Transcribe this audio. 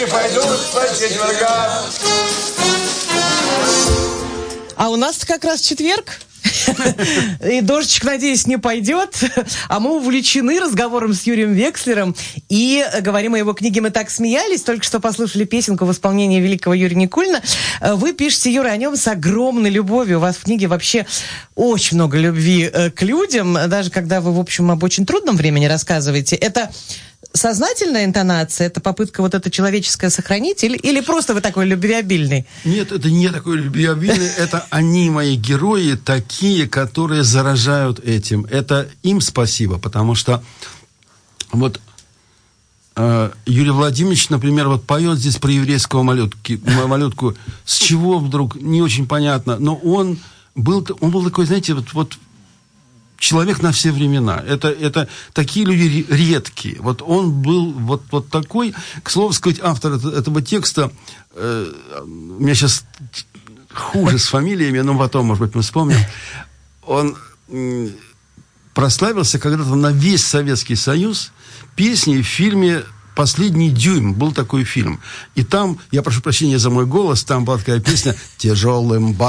Девочки пойдут по четвергам. А у нас как раз четверг. И дождичек, надеюсь, не пойдет. А мы увлечены разговором с Юрием Векслером. И говорим о его книге «Мы так смеялись». Только что послушали песенку в исполнении великого Юрия Никулина. Вы пишете, Юра, о нем с огромной любовью. У вас в книге вообще очень много любви к людям. Даже когда вы, в общем, об очень трудном времени рассказываете. Это сознательная интонация? Это попытка вот это человеческое сохранить? Или просто вы такой любвеобильный? Нет, это не такой любвеобильный. Это они, мои герои, такие, которые заражают этим. Это им спасибо, потому что вот Юрий Владимирович, например, вот поет здесь про еврейского малютку. С чего вдруг? Не очень понятно. Но он был такой, знаете, вот человек на все времена. Это такие люди редкие. Вот он был вот такой. К слову сказать, автор этого текста, у меня сейчас хуже с фамилиями, но потом, может быть, мы вспомним. Он прославился когда-то на весь Советский Союз песней в фильме «Последний дюйм». Был такой фильм. И там, я прошу прощения за мой голос, там была такая песня «Тяжелым